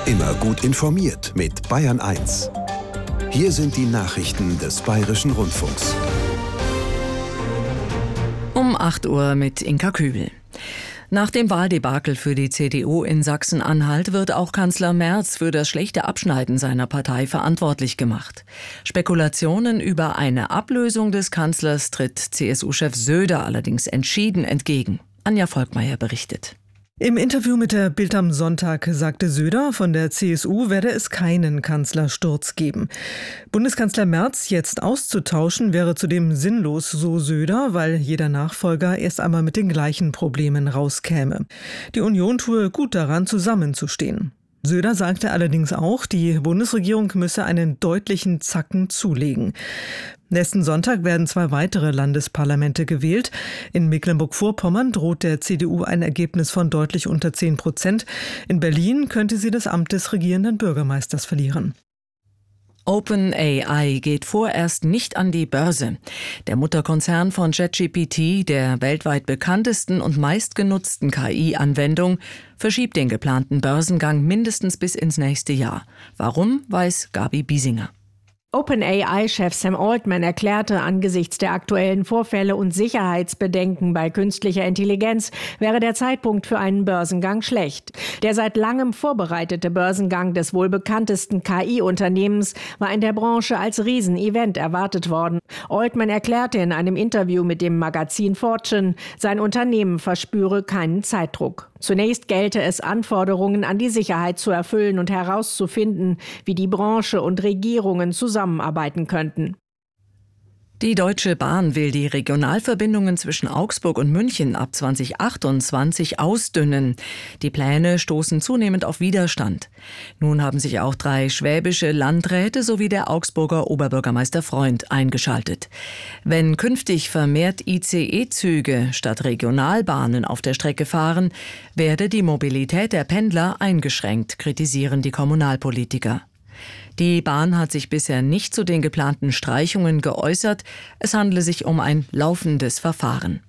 Immer gut informiert mit Bayern 1. Hier sind die Nachrichten des Bayerischen Rundfunks. Um 8 Uhr mit Inka Kübel. Nach dem Wahldebakel für die CDU in Sachsen-Anhalt wird auch Kanzler Merz für das schlechte Abschneiden seiner Partei verantwortlich gemacht. Spekulationen über eine Ablösung des Kanzlers tritt CSU-Chef Söder allerdings entschieden entgegen. Anja Volkmeier berichtet. Im Interview mit der Bild am Sonntag sagte Söder, von der CSU werde es keinen Kanzlersturz geben. Bundeskanzler Merz jetzt auszutauschen wäre zudem sinnlos, so Söder, weil jeder Nachfolger erst einmal mit den gleichen Problemen rauskäme. Die Union tue gut daran, zusammenzustehen. Söder sagte allerdings auch, die Bundesregierung müsse einen deutlichen Zacken zulegen. Nächsten Sonntag werden 2 weitere Landesparlamente gewählt. In Mecklenburg-Vorpommern droht der CDU ein Ergebnis von deutlich unter 10%. In Berlin könnte sie das Amt des regierenden Bürgermeisters verlieren. OpenAI geht vorerst nicht an die Börse. Der Mutterkonzern von ChatGPT, der weltweit bekanntesten und meistgenutzten KI-Anwendung, verschiebt den geplanten Börsengang mindestens bis ins nächste Jahr. Warum, weiß Gabi Biesinger. OpenAI-Chef Sam Altman erklärte, angesichts der aktuellen Vorfälle und Sicherheitsbedenken bei künstlicher Intelligenz wäre der Zeitpunkt für einen Börsengang schlecht. Der seit langem vorbereitete Börsengang des wohl bekanntesten KI-Unternehmens war in der Branche als Riesenevent erwartet worden. Altman erklärte in einem Interview mit dem Magazin Fortune, sein Unternehmen verspüre keinen Zeitdruck. Zunächst gelte es, Anforderungen an die Sicherheit zu erfüllen und herauszufinden, wie die Branche und Regierungen zusammenarbeiten könnten. Die Deutsche Bahn will die Regionalverbindungen zwischen Augsburg und München ab 2028 ausdünnen. Die Pläne stoßen zunehmend auf Widerstand. Nun haben sich auch 3 schwäbische Landräte sowie der Augsburger Oberbürgermeister Freund eingeschaltet. Wenn künftig vermehrt ICE-Züge statt Regionalbahnen auf der Strecke fahren, werde die Mobilität der Pendler eingeschränkt, kritisieren die Kommunalpolitiker. Die Bahn hat sich bisher nicht zu den geplanten Streichungen geäußert. Es handle sich um ein laufendes Verfahren.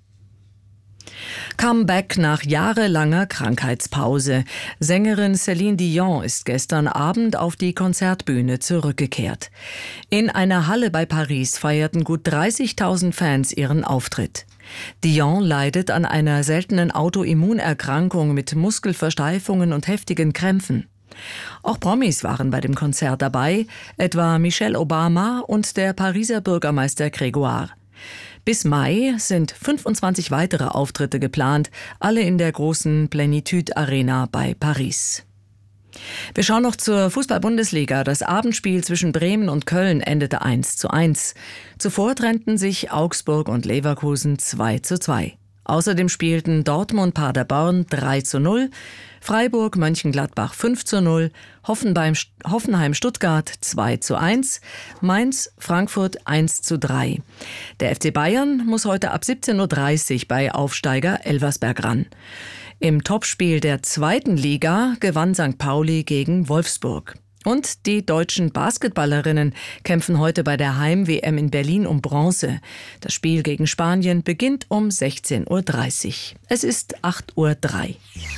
Comeback nach jahrelanger Krankheitspause. Sängerin Céline Dion ist gestern Abend auf die Konzertbühne zurückgekehrt. In einer Halle bei Paris feierten gut 30.000 Fans ihren Auftritt. Dion leidet an einer seltenen Autoimmunerkrankung mit Muskelversteifungen und heftigen Krämpfen. Auch Promis waren bei dem Konzert dabei, etwa Michelle Obama und der Pariser Bürgermeister Grégoire. Bis Mai sind 25 weitere Auftritte geplant, alle in der großen Plénitude Arena bei Paris. Wir schauen noch zur Fußball-Bundesliga. Das Abendspiel zwischen Bremen und Köln endete 1:1. Zuvor trennten sich Augsburg und Leverkusen 2:2. Außerdem spielten Dortmund-Paderborn 3:0, Freiburg-Mönchengladbach 5:0, Hoffenheim-Stuttgart 2:1, Mainz-Frankfurt 1:3. Der FC Bayern muss heute ab 17:30 Uhr bei Aufsteiger Elversberg ran. Im Topspiel der 2. Liga gewann St. Pauli gegen Wolfsburg. Und die deutschen Basketballerinnen kämpfen heute bei der Heim-WM in Berlin um Bronze. Das Spiel gegen Spanien beginnt um 16:30 Uhr. Es ist 8:03 Uhr.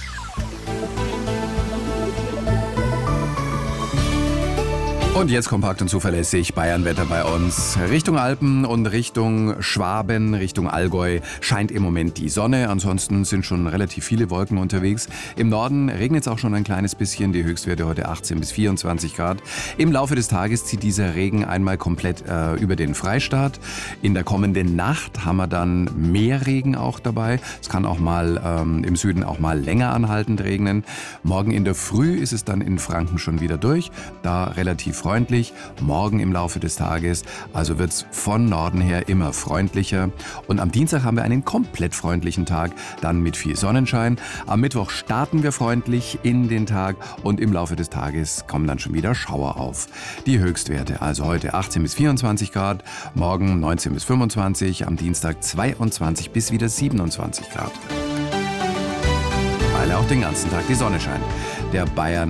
Und jetzt kompakt und zuverlässig Bayernwetter bei uns. Richtung Alpen und Richtung Schwaben, Richtung Allgäu scheint im Moment die Sonne. Ansonsten sind schon relativ viele Wolken unterwegs. Im Norden regnet es auch schon ein kleines bisschen. Die Höchstwerte heute 18 bis 24 Grad. Im Laufe des Tages zieht dieser Regen einmal komplett über den Freistaat. In der kommenden Nacht haben wir dann mehr Regen auch dabei. Es kann auch mal im Süden auch mal länger anhaltend regnen. Morgen in der Früh ist es dann in Franken schon wieder durch. Da relativ freundlich. Morgen im Laufe des Tages, also wird es von Norden her immer freundlicher. Und am Dienstag haben wir einen komplett freundlichen Tag, dann mit viel Sonnenschein. Am Mittwoch starten wir freundlich in den Tag und im Laufe des Tages kommen dann schon wieder Schauer auf. Die Höchstwerte, also heute 18 bis 24 Grad, morgen 19 bis 25, am Dienstag 22 bis wieder 27 Grad. Weil auch den ganzen Tag die Sonne scheint. Der Bayern